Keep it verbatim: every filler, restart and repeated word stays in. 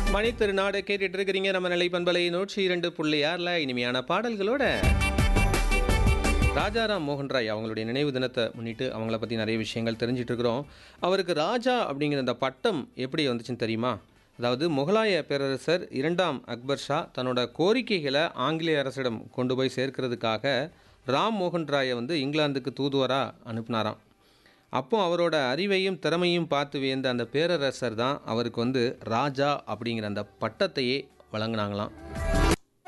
மணி திருநாடு கேட்டுட்டு இருக்கிறீங்க நம்ம நிலை பண்பலை நூற்றி இரண்டு புள்ளி ஆறில் இனிமையான பாடல்களோட ராஜாராம் மோகன் ராய் அவங்களுடைய நினைவு தினத்தை முன்னிட்டு அவங்கள பற்றி நிறைய விஷயங்கள் தெரிஞ்சிட்டு இருக்கிறோம். அவருக்கு ராஜா அப்படிங்கிற அந்த பட்டம் எப்படி வந்துச்சுன்னு தெரியுமா? அதாவது முகலாய பேரரசர் இரண்டாம் அக்பர் ஷா தன்னோட கோரிக்கைகளை ஆங்கிலேய அரசிடம் கொண்டு போய் சேர்க்கிறதுக்காக ராம் மோகன் ராயை வந்து இங்கிலாந்துக்கு தூதுவராக அனுப்புனாராம். அப்போ அவரோட அறிவையும் திறமையும் பார்த்து வியந்த அந்த பேரரசர் தான் அவருக்கு வந்து ராஜா அப்படிங்கிற அந்த பட்டத்தையே வழங்கினாங்களாம்.